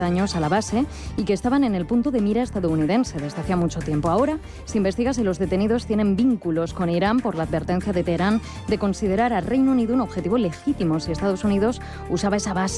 años a la base y que estaban en el punto de mira estadounidense desde hacía mucho tiempo. Ahora se investiga si los detenidos tienen vínculos con Irán por la advertencia de Teherán de considerar a Reino Unido un objetivo legítimo si Estados Unidos usaba esa base